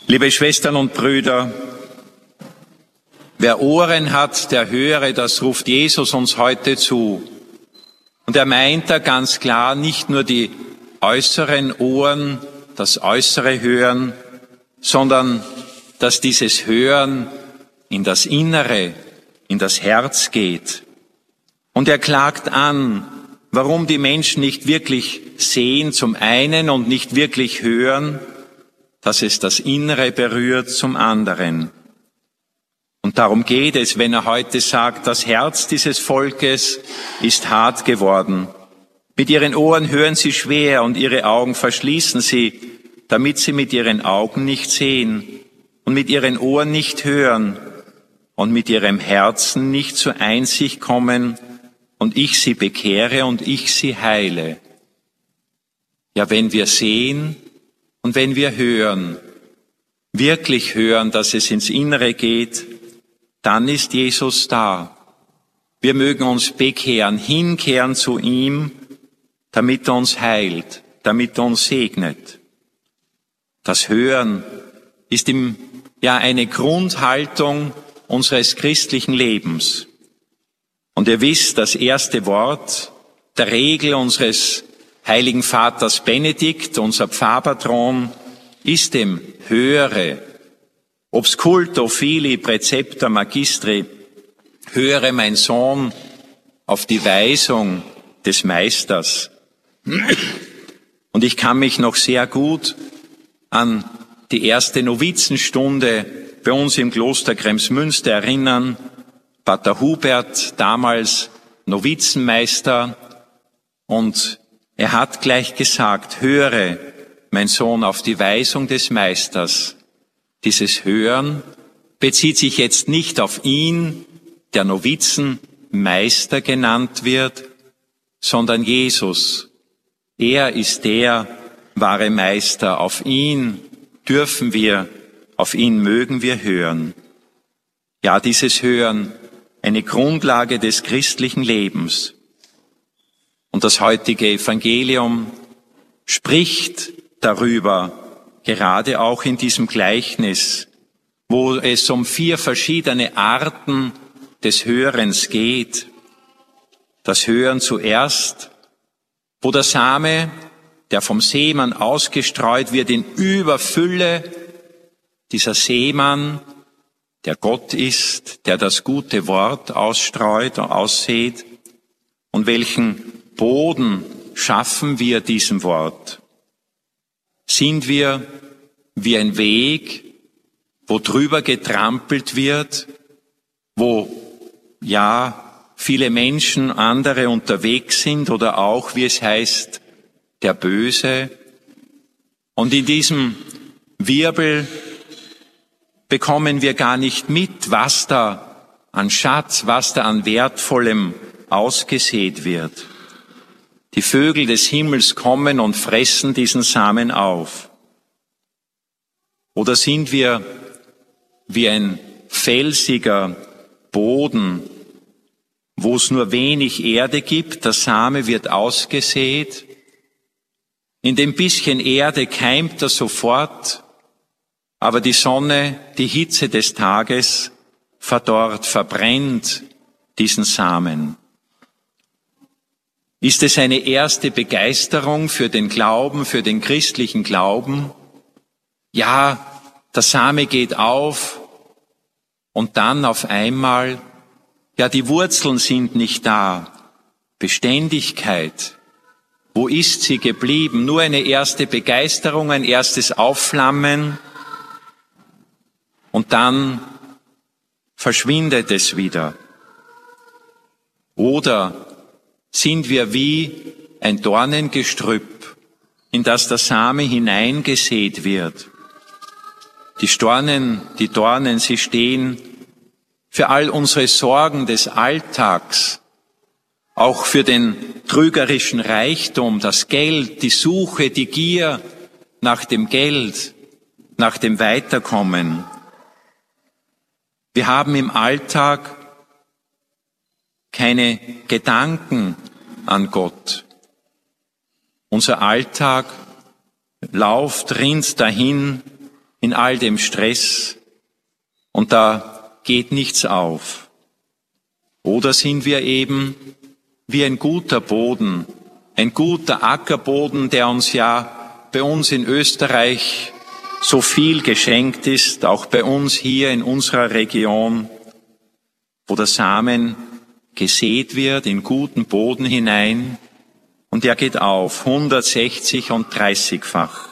Liebe Schwestern und Brüder, wer Ohren hat, der höre, das ruft Jesus uns heute zu. Und er meint da ganz klar nicht nur die äußeren Ohren, das äußere Hören, sondern dass dieses Hören in das Innere, in das Herz geht. Und er klagt an, warum die Menschen nicht wirklich sehen zum einen und nicht wirklich hören, dass es das Innere berührt zum anderen. Und darum geht es, wenn er heute sagt, das Herz dieses Volkes ist hart geworden. Mit ihren Ohren hören sie schwer und ihre Augen verschließen sie, damit sie mit ihren Augen nicht sehen und mit ihren Ohren nicht hören und mit ihrem Herzen nicht zur Einsicht kommen und ich sie bekehre und ich sie heile. Ja, wenn wir sehen und wenn wir hören, wirklich hören, dass es ins Innere geht, dann ist Jesus da. Wir mögen uns bekehren, hinkehren zu ihm, damit er uns heilt, damit er uns segnet. Das Hören ist eine Grundhaltung unseres christlichen Lebens. Und ihr wisst, das erste Wort der Regel unseres heiligen Vaters Benedikt, unser Pfarrpatron, ist dem Höre. Obsculto fili precepta magistri, höre mein Sohn auf die Weisung des Meisters. Und ich kann mich noch sehr gut an die erste Novizenstunde bei uns im Kloster Kremsmünster erinnern. Pater Hubert, damals Novizenmeister, und er hat gleich gesagt, höre, mein Sohn, auf die Weisung des Meisters. Dieses Hören bezieht sich jetzt nicht auf ihn, der Novizenmeister genannt wird, sondern Jesus. Er ist der wahre Meister. Auf ihn dürfen wir, auf ihn mögen wir hören. Ja, dieses Hören, eine Grundlage des christlichen Lebens. Und das heutige Evangelium spricht darüber, gerade auch in diesem Gleichnis, wo es um 4 verschiedene Arten des Hörens geht. Das Hören zuerst, wo der Same, der vom Seemann ausgestreut wird, in Überfülle, dieser Seemann, der Gott ist, der das gute Wort ausstreut und aussät. Und welchen Boden schaffen wir diesem Wort? Sind wir wie ein Weg, wo drüber getrampelt wird, wo viele Menschen, andere unterwegs sind, oder auch, wie es heißt, der Böse? Und in diesem Wirbel bekommen wir gar nicht mit, was da an Schatz, was da an Wertvollem ausgesät wird. Die Vögel des Himmels kommen und fressen diesen Samen auf. Oder sind wir wie ein felsiger Boden, wo es nur wenig Erde gibt, der Same wird ausgesät, in dem bisschen Erde keimt er sofort, aber die Sonne, die Hitze des Tages verdorrt, verbrennt diesen Samen. Ist es eine erste Begeisterung für den Glauben, für den christlichen Glauben? Ja, der Same geht auf und dann auf einmal, die Wurzeln sind nicht da. Beständigkeit, wo ist sie geblieben? Nur eine erste Begeisterung, ein erstes Aufflammen und dann verschwindet es wieder. Oder sind wir wie ein Dornengestrüpp, in das der Same hineingesät wird. Die Dornen, sie stehen für all unsere Sorgen des Alltags, auch für den trügerischen Reichtum, das Geld, die Suche, die Gier nach dem Geld, nach dem Weiterkommen. Wir haben im Alltag keine Gedanken an Gott. Unser Alltag rinnt dahin in all dem Stress und da geht nichts auf? Oder sind wir eben wie ein guter Boden, ein guter Ackerboden, der uns ja bei uns in Österreich so viel geschenkt ist, auch bei uns hier in unserer Region, wo der Samen gesät wird in guten Boden hinein und er geht auf, 160 und 30-fach.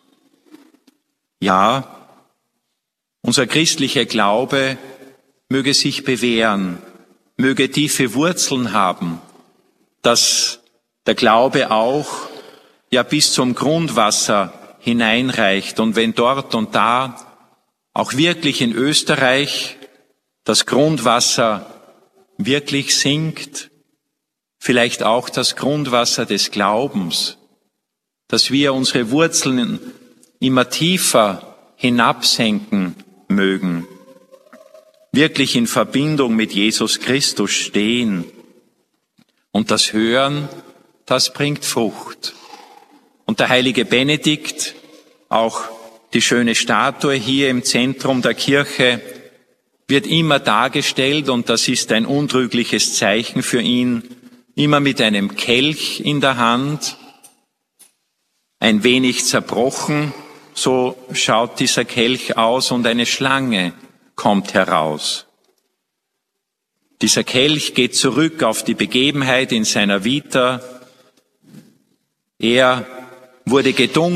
Ja, unser christlicher Glaube möge sich bewähren, möge tiefe Wurzeln haben, dass der Glaube auch ja bis zum Grundwasser hineinreicht und wenn dort und da auch wirklich in Österreich das Grundwasser wirklich sinkt, vielleicht auch das Grundwasser des Glaubens, dass wir unsere Wurzeln immer tiefer hinabsenken mögen, wirklich in Verbindung mit Jesus Christus stehen. Und das Hören, das bringt Frucht. Und der heilige Benedikt, auch die schöne Statue hier im Zentrum der Kirche, wird immer dargestellt, und das ist ein untrügliches Zeichen für ihn, immer mit einem Kelch in der Hand, ein wenig zerbrochen, so schaut dieser Kelch aus, und eine Schlange kommt heraus. Dieser Kelch geht zurück auf die Begebenheit in seiner Vita. Er wurde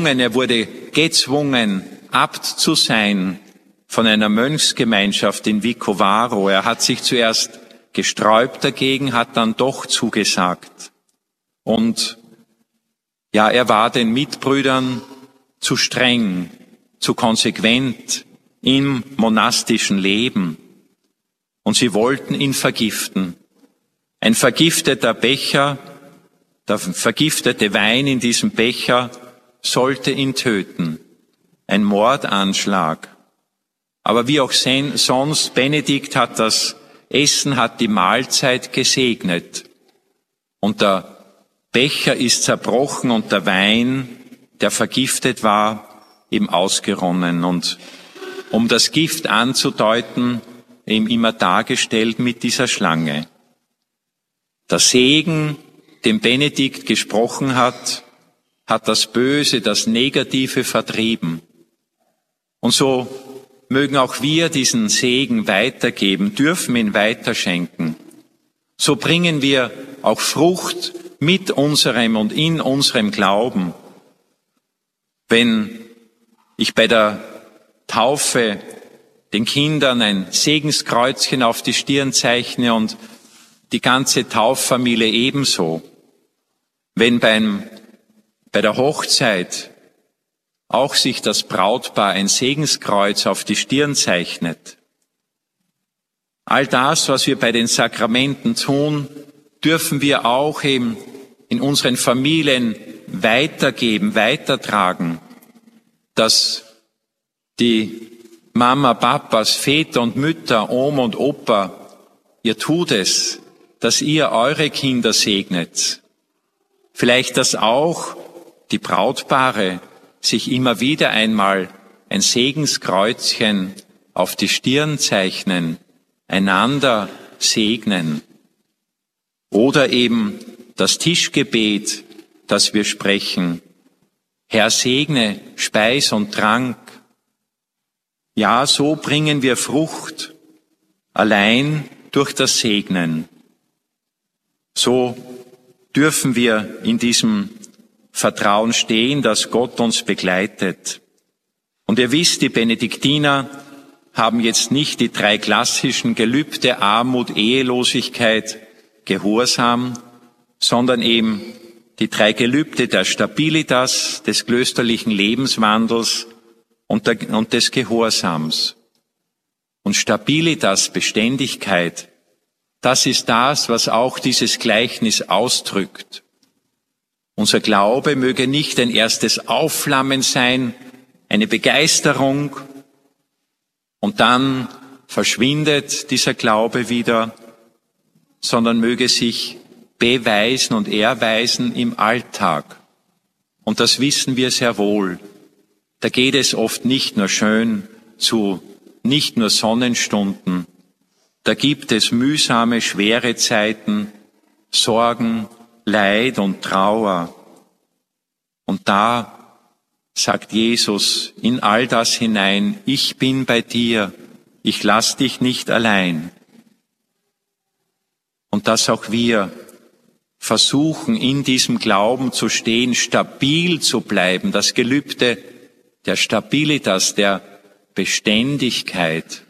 gezwungen, Abt zu sein von einer Mönchsgemeinschaft in Vicovaro. Er hat sich zuerst gesträubt dagegen, hat dann doch zugesagt. Und ja, er war den Mitbrüdern zu streng, zu konsequent im monastischen Leben. Und sie wollten ihn vergiften. Ein vergifteter Becher, der vergiftete Wein in diesem Becher sollte ihn töten. Ein Mordanschlag. Aber wie auch sonst, Benedikt hat das Essen, hat die Mahlzeit gesegnet. Und der Becher ist zerbrochen und der Wein, der vergiftet war, eben ausgeronnen. Und um das Gift anzudeuten, eben immer dargestellt mit dieser Schlange. Der Segen, den Benedikt gesprochen hat, hat das Böse, das Negative vertrieben. Und so mögen auch wir diesen Segen weitergeben, dürfen ihn weiterschenken. So bringen wir auch Frucht mit unserem und in unserem Glauben. Wenn ich bei der Taufe den Kindern ein Segenskreuzchen auf die Stirn zeichne und die ganze Tauffamilie ebenso. Wenn bei der Hochzeit auch sich das Brautpaar ein Segenskreuz auf die Stirn zeichnet. All das, was wir bei den Sakramenten tun, dürfen wir auch eben in unseren Familien weitergeben, weitertragen, dass die Mama, Papas, Väter und Mütter, Oma und Opa, ihr tut es, dass ihr eure Kinder segnet. Vielleicht, dass auch die Brautpaare sich immer wieder einmal ein Segenskreuzchen auf die Stirn zeichnen, einander segnen. Oder eben das Tischgebet, das wir sprechen. Herr, segne Speis und Trank. Ja, so bringen wir Frucht, allein durch das Segnen. So dürfen wir in diesem Vertrauen stehen, dass Gott uns begleitet. Und ihr wisst, die Benediktiner haben jetzt nicht die 3 klassischen Gelübde, Armut, Ehelosigkeit, Gehorsam, sondern eben die 3 Gelübde der Stabilitas, des klösterlichen Lebenswandels und des Gehorsams. Und Stabilitas, Beständigkeit, das ist das, was auch dieses Gleichnis ausdrückt. Unser Glaube möge nicht ein erstes Aufflammen sein, eine Begeisterung, und dann verschwindet dieser Glaube wieder, sondern möge sich beweisen und erweisen im Alltag. Und das wissen wir sehr wohl. da geht es oft nicht nur schön zu, nicht nur Sonnenstunden, da gibt es mühsame, schwere Zeiten, Sorgen, Leid und Trauer. Und da sagt Jesus in all das hinein, ich bin bei dir, ich lass dich nicht allein. Und dass auch wir versuchen, in diesem Glauben zu stehen, stabil zu bleiben, das Gelübde der Stabilitas, der Beständigkeit.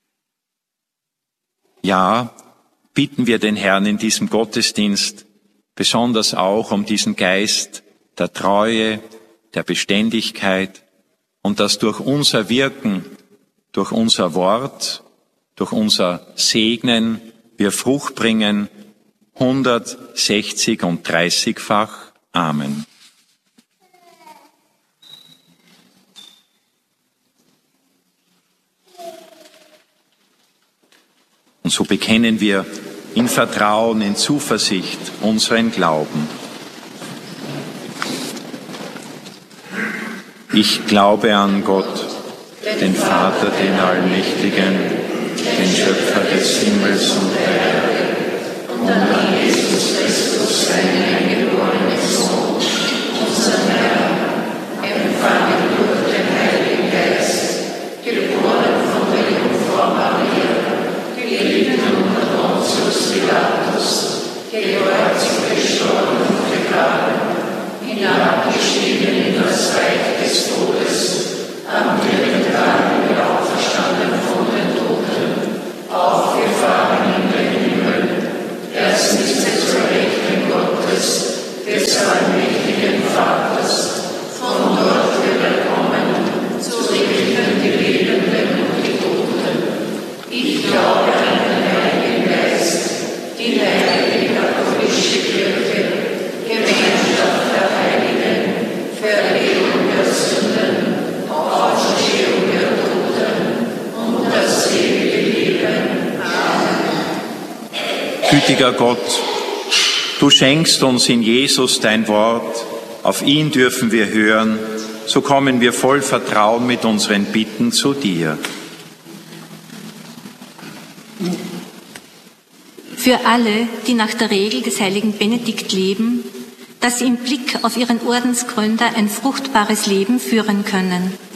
Ja, bitten wir den Herrn in diesem Gottesdienst besonders auch um diesen Geist der Treue, der Beständigkeit und dass durch unser Wirken, durch unser Wort, durch unser Segnen wir Frucht bringen, 160 und 30-fach. Amen. Und so bekennen wir in Vertrauen, in Zuversicht unseren Glauben. Ich glaube an Gott, den Vater, den Allmächtigen, den Schöpfer des Himmels und der Erde, und an Jesus Christus, seinen eingeborenen Sohn, unseren Herrn, empfangen durch den Heiligen Geist, geboren von der Jungfrau Maria, gelitten unter Pontius Pilatus, gekreuzigt, gestorben und begraben, hinabgestiegen in das Reich des Todes, am dritten Tag wieder auferstanden von den Toten, aufgefahren in den Himmel, erstens zur Rechten Gottes, des allmächtigen Vaters, von dort wird er kommen, zu richten die Lebenden und die Toten. Ich glaube an den Heiligen Geist, die heilige katholische Kirche, Gemeinschaft der Heiligen, Vergebung der Sünden, Auferstehung der Toten und das ewige Leben. Amen. Gütiger Gott, du schenkst uns in Jesus dein Wort, auf ihn dürfen wir hören, so kommen wir voll Vertrauen mit unseren Bitten zu dir. Für alle, die nach der Regel des heiligen Benedikt leben, dass sie im Blick auf ihren Ordensgründer ein fruchtbares Leben führen können.